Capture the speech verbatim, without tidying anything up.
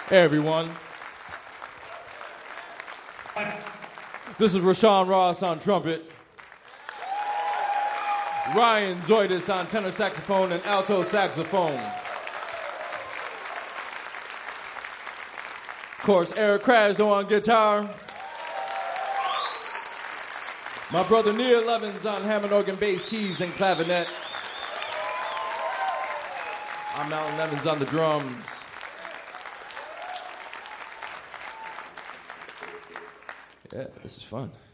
Hey, everyone. This is Rashawn Ross on trumpet. Ryan Zoidis on tenor saxophone and alto saxophone. Of course, Eric Krasno on guitar. My brother Neil Evans on Hammond organ, bass, keys, and clavinet. I'm Alan Evans on the drums. Yeah, this is fun.